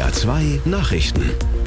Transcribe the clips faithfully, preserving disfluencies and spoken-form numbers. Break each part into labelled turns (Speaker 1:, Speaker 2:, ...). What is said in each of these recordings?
Speaker 1: R zwei Nachrichten.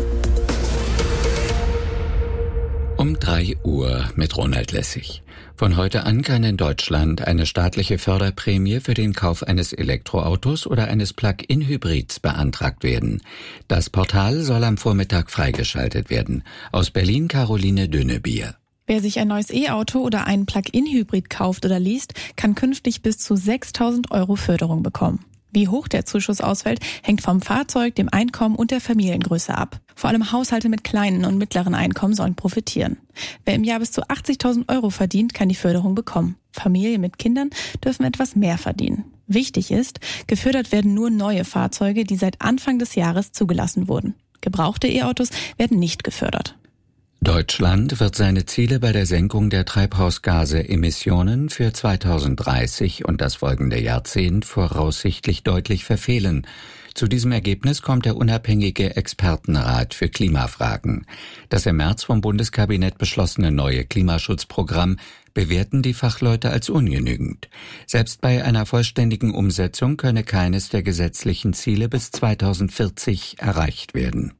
Speaker 2: Um drei Uhr mit Ronald Lessig. Von heute an kann in Deutschland eine staatliche Förderprämie für den Kauf eines Elektroautos oder eines Plug-in-Hybrids beantragt werden. Das Portal soll am Vormittag freigeschaltet werden. Aus Berlin Caroline Dünnebier.
Speaker 3: Wer sich ein neues E-Auto oder einen Plug-in-Hybrid kauft oder liest, kann künftig bis zu sechstausend Euro Förderung bekommen. Wie hoch der Zuschuss ausfällt, hängt vom Fahrzeug, dem Einkommen und der Familiengröße ab. Vor allem Haushalte mit kleinen und mittleren Einkommen sollen profitieren. Wer im Jahr bis zu achtzigtausend Euro verdient, kann die Förderung bekommen. Familien mit Kindern dürfen etwas mehr verdienen. Wichtig ist, gefördert werden nur neue Fahrzeuge, die seit Anfang des Jahres zugelassen wurden. Gebrauchte E-Autos werden nicht gefördert.
Speaker 2: Deutschland wird seine Ziele bei der Senkung der Treibhausgase-Emissionen für zweitausenddreißig und das folgende Jahrzehnt voraussichtlich deutlich verfehlen. Zu diesem Ergebnis kommt der unabhängige Expertenrat für Klimafragen. Das im März vom Bundeskabinett beschlossene neue Klimaschutzprogramm bewerten die Fachleute als ungenügend. Selbst bei einer vollständigen Umsetzung könne keines der gesetzlichen Ziele bis zweitausendvierzig erreicht werden.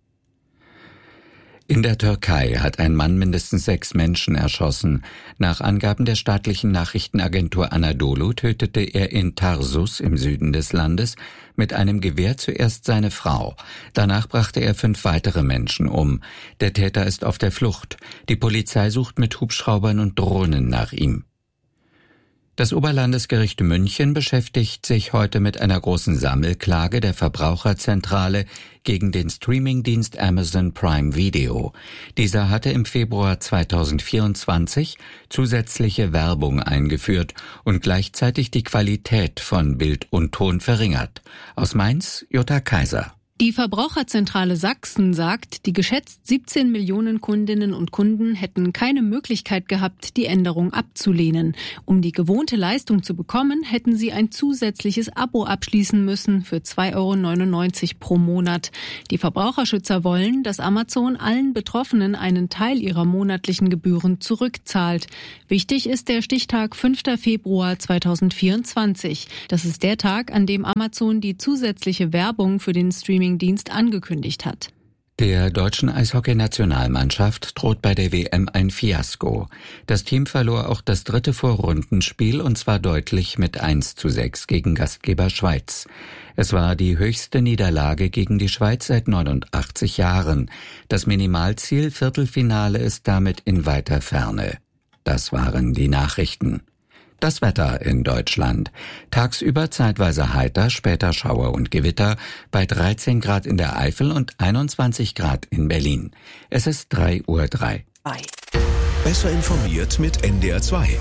Speaker 2: In der Türkei hat ein Mann mindestens sechs Menschen erschossen. Nach Angaben der staatlichen Nachrichtenagentur Anadolu tötete er in Tarsus im Süden des Landes mit einem Gewehr zuerst seine Frau. Danach brachte er fünf weitere Menschen um. Der Täter ist auf der Flucht. Die Polizei sucht mit Hubschraubern und Drohnen nach ihm. Das Oberlandesgericht München beschäftigt sich heute mit einer großen Sammelklage der Verbraucherzentrale gegen den Streamingdienst Amazon Prime Video. Dieser hatte im Februar zweitausendvierundzwanzig zusätzliche Werbung eingeführt und gleichzeitig die Qualität von Bild und Ton verringert. Aus Mainz, Jutta Kaiser.
Speaker 4: Die Verbraucherzentrale Sachsen sagt, die geschätzt siebzehn Millionen Kundinnen und Kunden hätten keine Möglichkeit gehabt, die Änderung abzulehnen. Um die gewohnte Leistung zu bekommen, hätten sie ein zusätzliches Abo abschließen müssen für zwei Euro neunundneunzig pro Monat. Die Verbraucherschützer wollen, dass Amazon allen Betroffenen einen Teil ihrer monatlichen Gebühren zurückzahlt. Wichtig ist der Stichtag fünfter Februar zweitausendvierundzwanzig. Das ist der Tag, an dem Amazon die zusätzliche Werbung für den Streaming Dienst angekündigt hat.
Speaker 2: Der deutschen Eishockey-Nationalmannschaft droht bei der W M ein Fiasko. Das Team verlor auch das dritte Vorrundenspiel und zwar deutlich mit eins zu sechs gegen Gastgeber Schweiz. Es war die höchste Niederlage gegen die Schweiz seit neunundachtzig Jahren. Das Minimalziel Viertelfinale ist damit in weiter Ferne. Das waren die Nachrichten. Das Wetter in Deutschland. Tagsüber zeitweise heiter, später Schauer und Gewitter bei dreizehn Grad in der Eifel und einundzwanzig Grad in Berlin. Es ist drei Uhr drei.
Speaker 1: Besser informiert mit N D R zwei.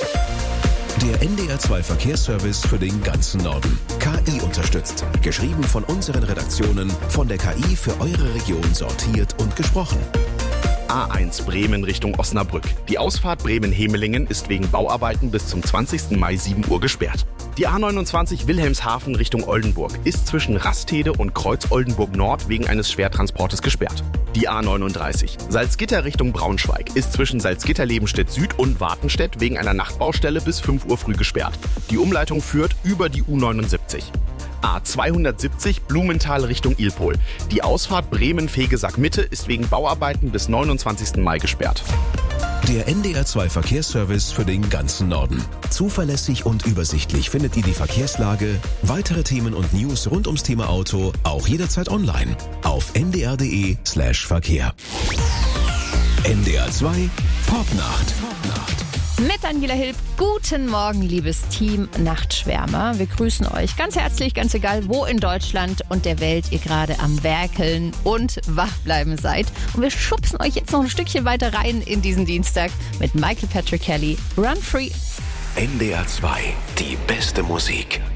Speaker 1: Der N D R zwei Verkehrsservice für den ganzen Norden. K I unterstützt. Geschrieben von unseren Redaktionen, von der K I für eure Region sortiert und gesprochen.
Speaker 5: A eins Bremen Richtung Osnabrück. Die Ausfahrt Bremen-Hemelingen ist wegen Bauarbeiten bis zum zwanzigsten Mai sieben Uhr gesperrt. Die A neunundzwanzig Wilhelmshaven Richtung Oldenburg ist zwischen Rastede und Kreuz Oldenburg Nord wegen eines Schwertransportes gesperrt. Die A neununddreißig Salzgitter Richtung Braunschweig ist zwischen Salzgitter-Lebenstedt Süd und Wartenstedt wegen einer Nachtbaustelle bis fünf Uhr früh gesperrt. Die Umleitung führt über die U neunundsiebzig. A zweihundertsiebzig Blumenthal Richtung Ilpol. Die Ausfahrt Bremen-Fegesack Mitte ist wegen Bauarbeiten bis neunundzwanzigsten Mai gesperrt.
Speaker 1: Der N D R zwei Verkehrsservice für den ganzen Norden. Zuverlässig und übersichtlich findet ihr die Verkehrslage, weitere Themen und News rund ums Thema Auto auch jederzeit online auf n d r punkt d e slash verkehr. N D R zwei Popnacht.
Speaker 6: Mit Daniela Hilb. Guten Morgen, liebes Team Nachtschwärmer. Wir grüßen euch ganz herzlich, ganz egal, wo in Deutschland und der Welt ihr gerade am Werkeln und Wachbleiben seid. Und wir schubsen euch jetzt noch ein Stückchen weiter rein in diesen Dienstag mit Michael Patrick Kelly. Run Free.
Speaker 1: N D R zwei, die beste Musik.